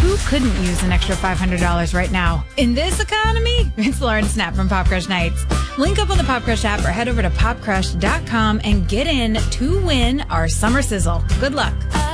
Who couldn't use an extra $500 right now? In this economy, it's Lauren Snap from Pop Crush Nights. Link up on the Pop Crush app or head over to popcrush.com and get in to win our summer sizzle. Good luck.